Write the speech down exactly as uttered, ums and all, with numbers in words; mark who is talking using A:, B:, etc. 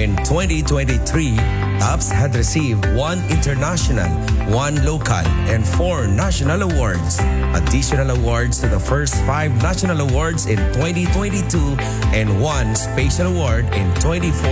A: In twenty twenty-three, Tops had received one international, one local, and four national awards. Additional awards to the first five national awards in twenty twenty-two and one special award in twenty